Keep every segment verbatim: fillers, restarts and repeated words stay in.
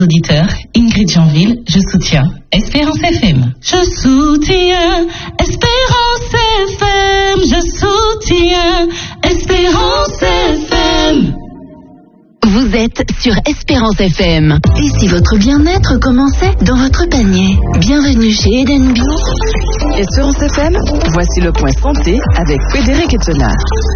Auditeur, Ingrid Janville, je soutiens Espérance F M. Je soutiens Espérance F M. Je soutiens Espérance F M. Vous êtes sur Espérance F M. Et si votre bien-être commençait dans votre panier? Bienvenue chez Eden Bio. Espérance F M, voici le point santé avec Frédéric Ettenard.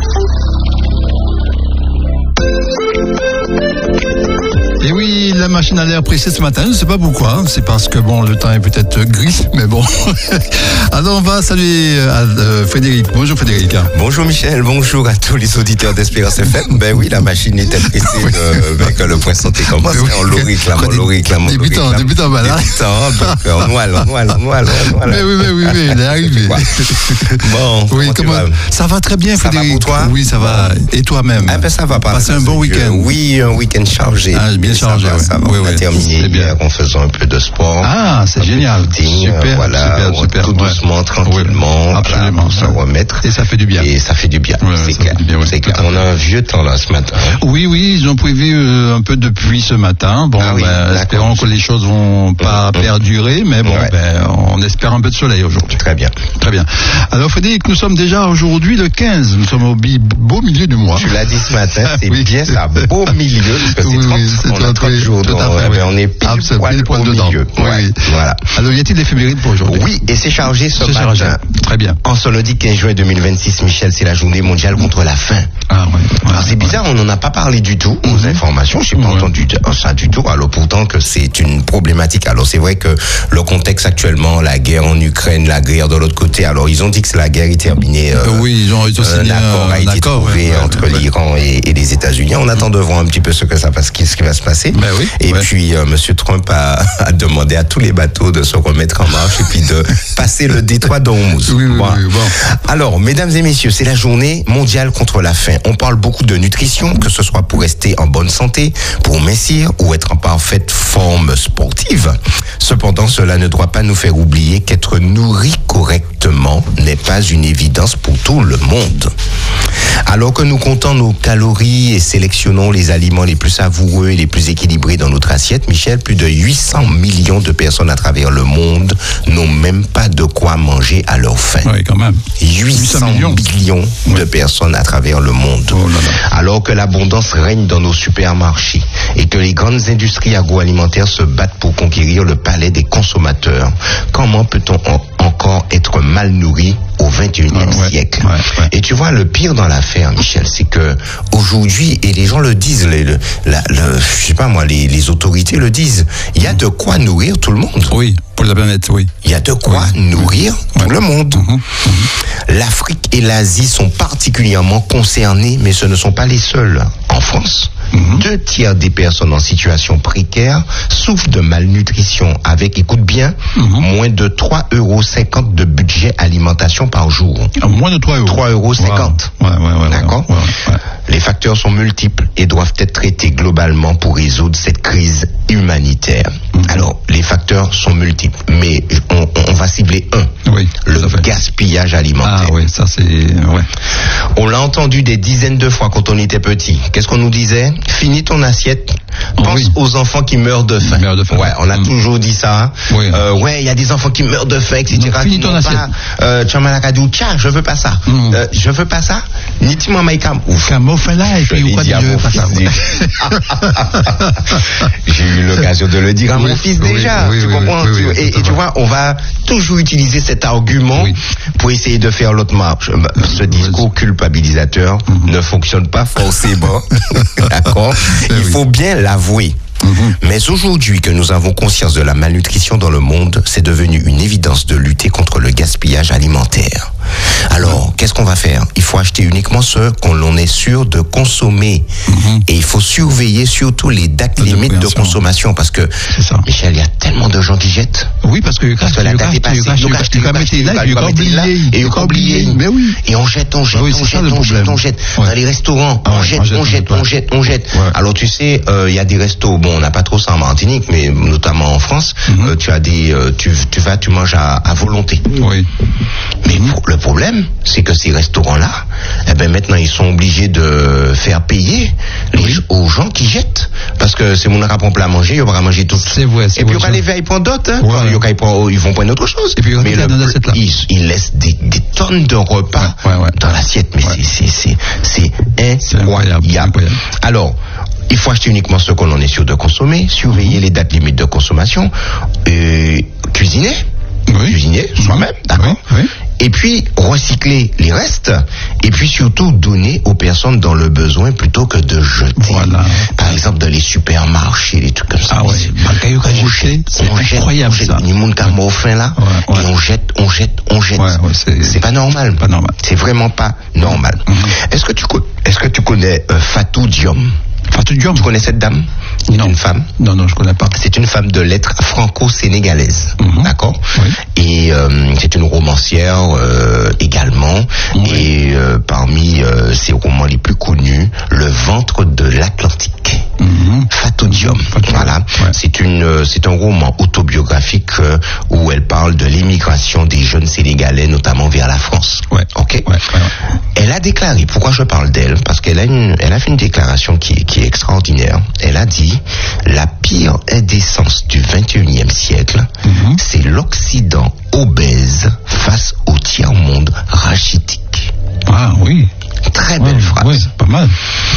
Et oui, la machine à l'air pressée ce matin, je ne sais pas pourquoi, c'est parce que bon, le temps est peut-être gris, mais bon. Alors on va saluer euh, Frédéric. Bonjour Frédéric. Bonjour Michel, bonjour à tous les auditeurs d'Espérance F M. Ben oui, la machine était pressée de, ben, que le point santé commence. Oui. On le réclame, on le réclame. Débutant, débutant, voilà. Débutant, donc on noie, on noie, on noie, on noie. Mais oui, mais oui, oui, il est arrivé. Bon, oui, comment, comment ça va très bien Frédéric. Ça va pour toi? Oui, ça va. Et toi-même? Ah ben ça va pas. Passer un bon week-end. Oui, un week-end chargé. Ah, bien chargé, ça va, ça va. Oui, on a oui, terminé hier en faisant un peu de sport. Ah, c'est génial. Footing, super, voilà, super, super. Tout doucement, ouais. tranquillement, oui, absolument, voilà, pour se remettre. Et ça fait du bien. Et ça fait du bien. Ouais, c'est clair. Bien, oui, c'est clair. On a un vieux temps là ce matin. Oui, oui, ils ont prévu euh, un peu de pluie ce matin. Bon, ah oui, ben, espérons que les choses vont pas mmh, perdurer, mais bon, ouais. ben, on espère un peu de soleil aujourd'hui. Très bien. Très bien. Alors, Frédéric, nous sommes déjà aujourd'hui le quinze. Nous sommes au bi- beau milieu du mois. Tu l'as dit ce matin, c'est oui. bien ça, beau milieu, parce que c'est oui, trente, oui, c'est on a trente jours, tout donc, à fait, ouais, oui. on est pile Absolument, poil, poil au dedans. milieu. Oui, ouais, oui. Voilà. Alors, y a-t-il des éphémérides pour aujourd'hui? Oui, et c'est chargé ce c'est matin. Chargé. Très bien. En ce lundi quinze juin deux mille vingt-six, Michel, c'est la journée mondiale contre la faim. Ah ouais. ouais alors c'est bizarre, ouais. On n'en a pas parlé du tout aux mm-hmm. informations. Je n'ai pas ouais. entendu ça du tout. Alors pourtant que c'est une problématique. Alors c'est vrai que le contexte actuellement, la guerre en Ukraine, la guerre de l'autre côté. Alors ils ont dit que la guerre est terminée. Euh, oui, ils ont, ils ont signé un accord a été trouvé ouais, entre ouais, l'Iran ouais. Et, et les États-Unis. On attend de voir un petit peu ce que ça passe, ce qui va se passer. Ben oui, et ouais. puis euh, Monsieur Trump a, a demandé à tous les bateaux de se remettre en marche et puis de passer le détroit d'Ormuz. Oui, oui, voilà. oui, bon. Alors, mesdames et messieurs, c'est la journée mondiale contre la faim. On parle beaucoup de nutrition, que ce soit pour rester en bonne santé, pour mincir ou être en parfaite forme sportive. Cependant, cela ne doit pas nous faire oublier qu'être nourri correctement n'est pas une évidence pour tout le monde. Alors que nous comptons nos calories et sélectionnons les aliments les plus savoureux et les plus équilibrés dans notre assiette, Michel, plus de huit cents millions de personnes à travers le monde n'ont même pas de quoi manger à leur faim. Oui, quand même. huit cents millions, millions oui. de personnes à travers le monde. Oh là là. Alors que l'abondance règne dans nos supermarchés et que les grandes industries agroalimentaires se battent pour conquérir le palais des consommateurs, comment peut-on en- encore être mal nourri au vingt et unième ah, ouais, siècle? Ouais, ouais. Et tu vois, le pire dans l'affaire, Michel, c'est que aujourd'hui, et les gens le disent, les, le, la, le, je sais pas moi, les, les autorités le disent, il y a de quoi nourrir tout le monde. Oui, pour la planète, oui. Il y a de quoi oui. nourrir oui. tout le monde. Mmh, mmh. L'Afrique et l'Asie sont particulièrement concernées, mais ce ne sont pas les seuls. En France, mmh. deux tiers des personnes en situation précaire souffrent de malnutrition avec, écoute bien, mmh. moins de trois euros cinquante de budget alimentation par jour. À moins de trois euros. trois euros cinquante. Wow. Ouais, ouais, ouais, D'accord ouais, ouais, ouais. Les facteurs sont multiples et doivent être traités globalement pour résoudre cette crise humanitaire. Mmh. Alors, les facteurs sont multiples, mais on, on va cibler un. Oui, le gaspillage alimentaire. Ah oui, ça c'est... Ouais. On l'a entendu des dizaines de fois quand on était petit. Qu'est-ce qu'on nous disait? Finis ton assiette. Oh, Pense oui. aux enfants qui meurent de faim. Meurent de faim. Ouais, on a mmh. toujours dit ça. Oui. Euh, ouais, il y a des enfants qui meurent de faim, et cetera. Finis ton assiette. Euh, Tchamalakadou, tiens, je veux pas ça. Mmh. Euh, je veux pas ça. Nitima Maïkam. Ouf. Là, et puis ou quoi à mon pas fils ça, j'ai eu l'occasion de le dire à oui, mon fils oui, déjà. oui, tu oui, comprends? oui, oui, oui, et, et tu vois, on va toujours utiliser cet argument oui. pour essayer de faire l'autre marche. Ce discours culpabilisateur mm-hmm. ne fonctionne pas forcément. D'accord? Il oui. faut bien l'avouer. Mmh. Mais aujourd'hui que nous avons conscience de la malnutrition dans le monde, c'est devenu une évidence de lutter contre le gaspillage alimentaire. Alors, qu'est-ce qu'on va faire? Il faut acheter uniquement ce qu'on l'on est sûr de consommer. Mmh. Et il faut surveiller surtout les dates limites de consommation. Parce que, Michel, il y a tellement de gens qui jettent. Oui, parce que, parce que la date est passée. Et ils ont oublié. Mais oui. Et on jette, on jette, oui, on jette, on jette, on jette. Dans les restaurants, on jette, on jette, on jette, on jette. Alors, tu sais, il y a des restos, bon, on n'a pas trop ça en Martinique, mais notamment notamment en France, mm-hmm. euh, tu as des, euh, tu, tu vas, tu manges à, à volonté. Oui. Mais pour, le problème, c'est que ces restaurants-là, eh ben maintenant ils sont obligés de faire payer les, oui. aux gens qui jettent, parce que c'est mon rapon plat à manger, ils vont manger tout. C'est vrai. C'est et puis vrai, il y aura les ils prennent d'autres, hein. Ouais. Ils vont prendre autre chose. Et puis mais le, ils, ils laissent des, des tonnes de repas ouais, ouais, ouais. dans l'assiette, mais ouais. c'est, c'est, c'est, c'est incroyable. incroyable. Alors, il faut acheter uniquement ce que l'on est sûr de consommer, surveiller mmh. les dates limites de consommation, euh, cuisiner, oui. cuisiner mmh. soi-même, d'accord. Oui. Oui. Et puis recycler les restes, et puis surtout donner aux personnes dans le besoin plutôt que de jeter. Voilà. Par exemple dans les supermarchés, les trucs comme ça. Ah ouais. On jette, c'est incroyable ça. Les monde qui ont faim là, ouais, ouais. et on jette, on jette, on jette. Ouais, ouais, c'est... c'est pas normal. Pas normal. C'est vraiment pas normal. Mm-hmm. Est-ce que tu est-ce que tu connais euh, Fatou Diom? Fatou Diom. Tu connais cette dame? C'est non. une femme. Non, non, je connais pas. C'est une femme de lettres franco-sénégalaise. Mm-hmm. D'accord? Oui. Et euh, c'est une romancière euh, également. Oui. Et euh, parmi euh, ses romans les plus connus, Le ventre de l'Atlantique. Mm-hmm. Fatou Diom. Fatou. Voilà. Ouais. C'est une, euh, c'est un roman autobiographique euh, où elle parle de l'émigration des jeunes Sénégalais, notamment vers la France. Ouais. Ok. Ouais. Ouais. Elle a déclaré. Pourquoi je parle d'elle? Parce qu'elle a une, elle a fait une déclaration qui, qui est extraordinaire. Elle a dit: la pire indécence du vingt et unième siècle, mm-hmm. c'est l'Occident obèse face au tiers-monde rachitique. Ah oui. Très belle ouais, phrase. Oui, pas mal.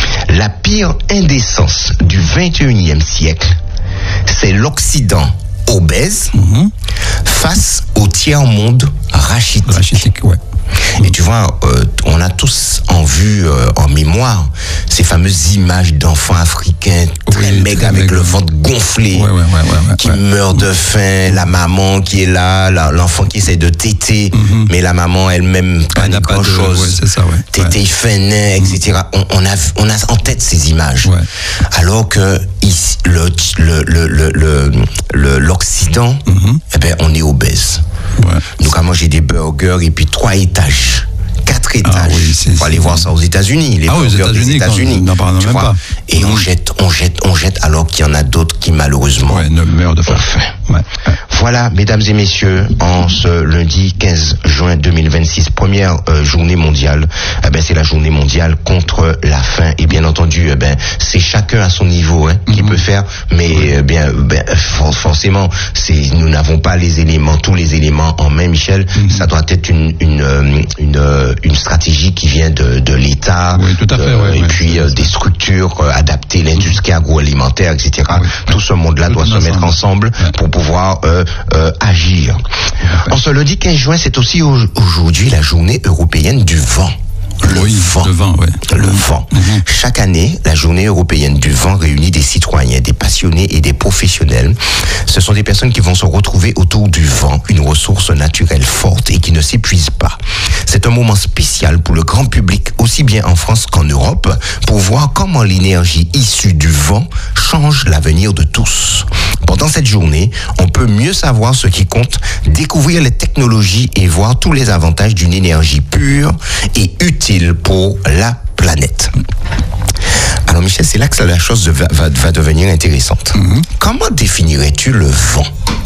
La pire indécence du vingt et unième siècle, c'est l'Occident obèse mm-hmm. face au tiers-monde rachitique. Rachitique, ouais. Et tu vois, euh, on a tous en vue, euh, en mémoire, ces fameuses images d'enfants africains très oui, maigres, avec maigre. Le ventre gonflé, ouais, ouais, ouais, ouais, qui ouais. meurent de faim, la maman qui est là, la, l'enfant qui essaie de téter, mm-hmm. mais la maman elle-même pas dit grand-chose, ouais, c'est ça, ouais. téter, ouais. fin nain, et cetera. On, on, a, on a en tête ces images, ouais. alors que ici, le, le, le, le, le, le, l'Occident, mm-hmm. eh ben, on est obèse. Ouais. Donc à manger des burgers et puis trois étages, quatre étages. Ah oui, c'est, faut aller c'est... voir ça aux États-Unis. Les ah burgers aux États-Unis, des États-Unis. N'en parlons même pas. Et mmh. on jette, on jette, on jette, alors qu'il y en a d'autres qui malheureusement ouais, ne meurent de faim. Ouais. Ouais. Voilà, mesdames et messieurs, en ce lundi quinze juin deux mille vingt-six, première euh, journée mondiale, eh ben c'est la journée mondiale contre la faim. Et bien entendu, eh ben c'est chacun à son niveau hein, qui mmh. peut faire, mais oui. eh bien, ben, for- forcément, c'est nous n'avons pas les éléments, tous les éléments en main, Michel. Mmh. Ça doit être une une une, une, une stratégie qui vient de, de l'État, oui, tout à fait, euh, ouais, et ouais, puis euh, des structures euh, adaptées, l'industrie agroalimentaire, et cetera. Oui, tout ce monde-là doit se ensemble. mettre ensemble ouais. pour pouvoir euh, euh, agir. Ouais. En ce lundi quinze juin, c'est aussi au- aujourd'hui la journée européenne du vent. Le oui, vent. Le vent, ouais. Le vent. Mm-hmm. Chaque année, la journée européenne du vent réunit des citoyens, des passionnés et des professionnels. Ce sont des personnes qui vont se retrouver autour du vent, une ressource naturelle forte et qui ne s'épuise pas. C'est un moment spécial pour le grand public, aussi bien en France qu'en Europe, pour voir comment l'énergie issue du vent change l'avenir de tous. Pendant cette journée, on peut mieux savoir ce qui compte, découvrir les technologies et voir tous les avantages d'une énergie pure et utile pour la planète. Alors Michel, c'est là que la chose va, va, va devenir intéressante. Mm-hmm. Comment définirais-tu le vent?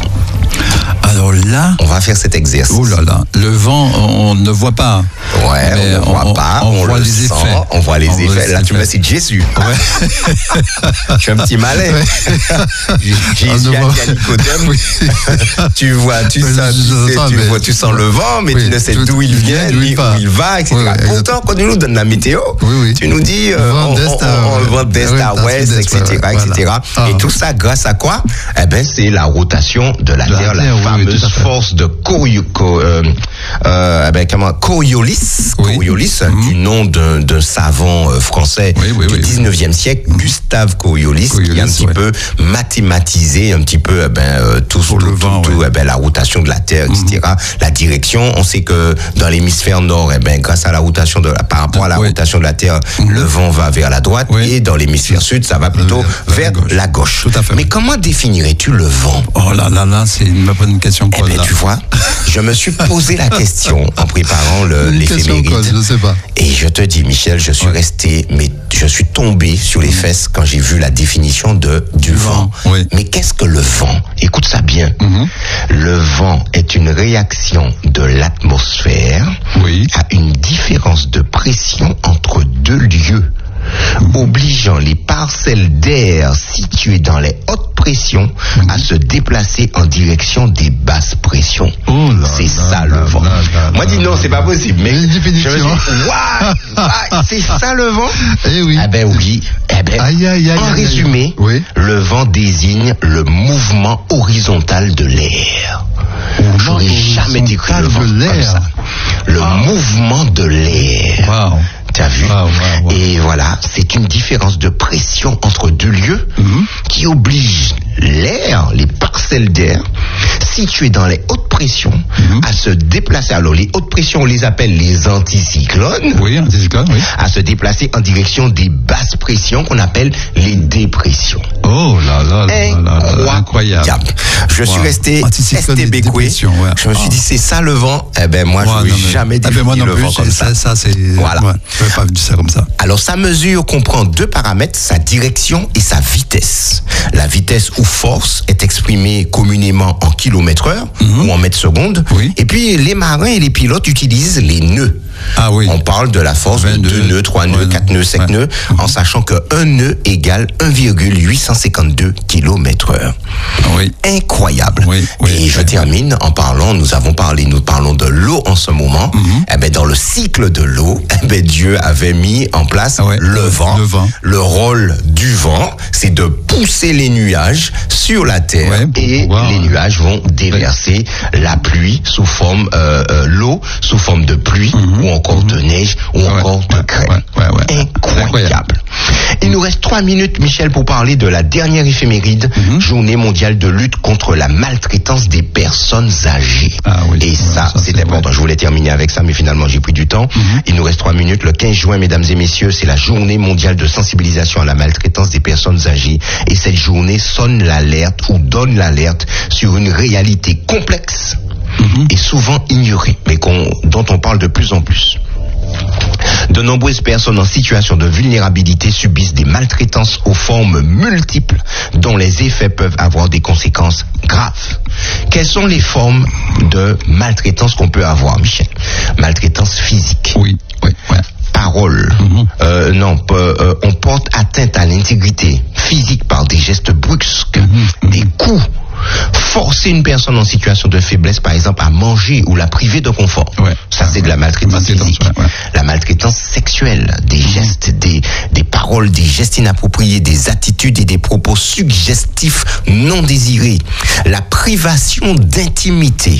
Alors là, on va faire cet exercice. Oh là là, le vent, on ne voit pas. Ouais, on ne voit on, pas, on, on voit le les sent, effets. On voit les on effets. Voit là, les tu me cites Jésus. Ouais. Je suis un petit malin. Ouais. Jésus a Nicodème. Oui. Tu vois, tu, sens, tu, sais, tu, vois, tu sens le vent, mais oui, tu ne sais d'où il vient, ni où il va, et cetera. Oui, oui, pourtant, quand tu nous donnes la météo, oui, oui. tu nous dis euh, on le vent d'est à ouest, et cetera, et cetera. Et tout ça, grâce à quoi? Eh ben, c'est la rotation de la Terre, la fameuse force de Coriolis, euh, euh, ben, comment, Coriolis, oui. Coriolis mmh. du nom d'un, d'un savant euh, français oui, oui, du dix-neuvième oui. siècle, mmh. Gustave Coriolis, Coriolis, qui a un petit ouais. peu mathématisé un petit peu eh ben, euh, tout, tout, le vent, tout, ouais. tout eh ben, la rotation de la Terre, mmh. et cetera. La direction, on sait que dans l'hémisphère nord, eh ben, grâce à la rotation de la, par rapport à la oui. rotation de la Terre, mmh. le vent va vers la droite oui. et dans l'hémisphère mmh. sud, ça va plutôt euh, vers, vers la gauche. La gauche. Tout à fait. Mais comment définirais-tu le vent? Oh là là là, c'est une bonne question. Eh ben, tu vois, je me suis posé la question en préparant le, l'éphéméride. Je sais pas. Et je te dis, Michel, je suis ouais. resté, mais je suis tombé sur les fesses quand j'ai vu la définition de du vent. vent. Oui. Mais qu'est-ce que le vent? Et écoute ça bien. Mm-hmm. Le vent est une réaction de l'atmosphère oui. à une différence de pression entre deux lieux, mmh. obligeant les parcelles d'air situées dans les hautes pressions mmh. à se déplacer en direction des basses pressions. Oh là, c'est là, ça là, le vent. Là, là, Moi, dis non, c'est pas possible. Mais je me dis, waouh, c'est ça le vent. Eh oui. Eh ben oui. Eh ben, aïe, aïe, aïe, en aïe, résumé, aïe. Oui. le vent désigne le mouvement horizontal de l'air. Je n'aurais jamais décrit le vent de l'air. comme ça. Le wow. mouvement de l'air. Wow. T'as vu? Wow, wow, wow. Et voilà, c'est une différence de pression entre deux lieux mm-hmm. qui oblige l'air, les parcelles d'air situées dans les hautes pressions mm-hmm. à se déplacer. Alors les hautes pressions, on les appelle les anticyclones. Oui, anticyclones, oui. À se déplacer en direction des basses pressions qu'on appelle les dépressions. Oh là là là là là, incroyable. Je wow. suis resté estébécoué. Ouais. Je me suis oh. dit c'est ça le vent. Eh ben moi wow, je n'ai jamais dit eh ben, le plus, vent comme ça. Ça, ça c'est voilà. Ouais, je n'avais pas vu ça comme ça. Alors sa mesure comprend deux paramètres, sa direction et sa vitesse. La vitesse ou force est exprimée communément en kilomètres heure mm-hmm. ou en mètres secondes. Oui. Et puis les marins et les pilotes utilisent les nœuds. Ah oui. On parle de la force de deux nœuds, trois nœuds, quatre nœuds, cinq nœuds, en sachant qu'un nœud égale un virgule huit cent cinquante-deux kilomètres heure. Oui. Incroyable. Oui, oui, et je oui. termine en parlant, nous avons parlé, nous parlons de l'eau en ce moment. Mm-hmm. Eh ben, dans le cycle de l'eau, eh ben, Dieu avait mis en place ah ouais. le vent. Le vent. Le rôle du vent, c'est de pousser les nuages sur la terre ouais, et pouvoir, les nuages vont déverser ouais. la pluie sous forme, euh, euh, l'eau sous forme de pluie mm-hmm. ou encore de neige ou ouais, encore de ouais, crème. Ouais, ouais, ouais. Incroyable. Incroyable. Il nous reste trois minutes, Michel, pour parler de la dernière éphéméride, mm-hmm. Journée mondiale de lutte contre la maltraitance des personnes âgées. Ah, oui, et ouais, ça, ça, c'est important. Vrai. Je voulais terminer avec ça, mais finalement, j'ai pris du temps. Mm-hmm. Il nous reste trois minutes. Le quinze juin, mesdames et messieurs, c'est la Journée mondiale de sensibilisation à la maltraitance des personnes âgées. Et cette journée sonne l'alerte ou donne l'alerte sur une réalité complexe mm-hmm. et souvent ignorée, mais qu'on, dont on parle de plus en plus. De nombreuses personnes en situation de vulnérabilité subissent des maltraitances aux formes multiples dont les effets peuvent avoir des conséquences graves. Quelles sont les formes de maltraitance qu'on peut avoir, Michel? Maltraitance physique. Oui, oui, oui. Parole. Mm-hmm. Euh, non, euh, on porte atteinte à l'intégrité physique par des gestes brusques, mm-hmm. des coups. Forcer une personne en situation de faiblesse, par exemple, à manger ou la priver de confort. Ouais. Ça, c'est de la maltraitance, maltraitance physique. Ouais, ouais. La maltraitance sexuelle, des gestes, des, des paroles, des gestes inappropriés, des attitudes et des propos suggestifs non désirés. La privation d'intimité.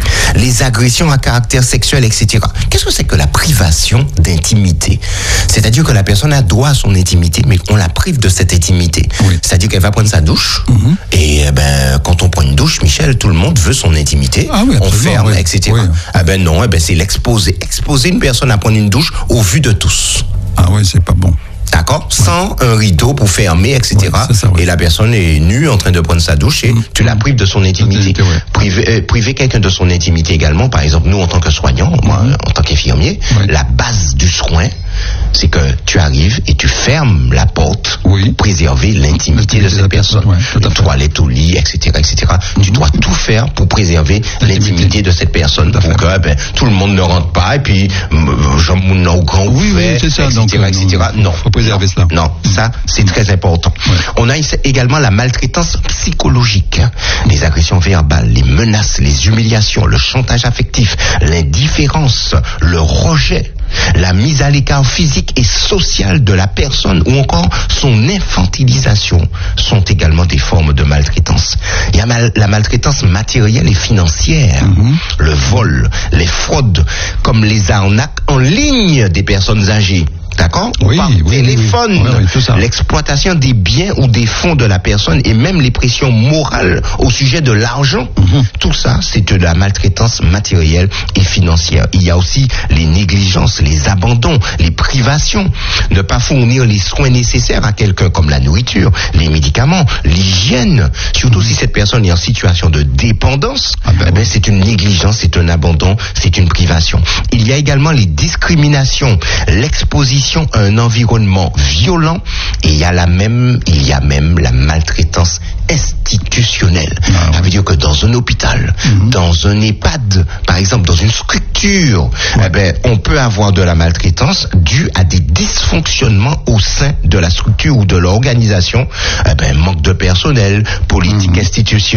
Les agressions à caractère sexuel, et cetera. Qu'est-ce que c'est que la privation d'intimité? C'est-à-dire que la personne a droit à son intimité, mais on la prive de cette intimité. Oui. C'est-à-dire qu'elle va prendre sa douche, mm-hmm. et eh ben, quand on prend une douche, Michel, tout le monde veut son intimité. Ah oui, on ferme, oui. et cetera. Oui. Ah ben non, eh ben, c'est l'exposer. Exposer une personne à prendre une douche au vu de tous. Ah oui, c'est pas bon. D'accord, ouais. Sans un rideau pour fermer, et cetera. Ouais, ça, ouais. Et la personne est nue en train de prendre sa douche et mmh. tu la prives de son intimité. Ouais. Priver, euh, priver quelqu'un de son intimité également, par exemple, nous en tant que soignants, mmh. moi en tant qu'infirmier, ouais. la base du soin, c'est que tu arrives et tu fermes la porte oui. pour préserver l'intimité de cette personne. Ouais, les toilettes au lit, et cetera, et cetera. Mmh. Tu dois tout faire pour préserver l'intimité, l'intimité de cette personne, pour que ben, tout le monde ne rentre pas et puis j'en mon au grand oui, ouvert, oui, c'est ça, et cetera, donc, et cetera. Non. Faut préserver non, cela. Non, ça, c'est très important. Ouais. On a également la maltraitance psychologique, les agressions verbales, les menaces, les humiliations, le chantage affectif, l'indifférence, le rejet, la mise à l'écart physique et sociale de la personne ou encore son infantilisation sont également des formes de maltraitance. Il y a mal, la maltraitance matérielle et financière, mmh. le vol, les fraudes, comme les arnaques en ligne des personnes âgées. D'accord? Oui, par oui, téléphone, oui, oui, tout ça. L'exploitation des biens ou des fonds de la personne et même les pressions morales au sujet de l'argent. Mm-hmm. Tout ça, c'est de la maltraitance matérielle et financière. Il y a aussi les négligences, les abandons, les privations. Ne pas fournir les soins nécessaires à quelqu'un comme la nourriture, les médicaments, l'hygiène. Surtout mm-hmm. si cette personne est en situation de dépendance, ah ben, eh ben, oui. c'est une négligence, c'est un abandon, c'est une privation. Il y a également les discriminations, l'exposition l'exposition à un environnement violent, et il y a la même, il y a même la maltraitance institutionnelle. Ah, ça veut dire que dans un hôpital, mm-hmm. dans un EHPAD, par exemple, dans une structure, ouais. eh ben, on peut avoir de la maltraitance due à des dysfonctionnements au sein de la structure ou de l'organisation, eh ben, manque de personnel, politique mmh. institutionnelle,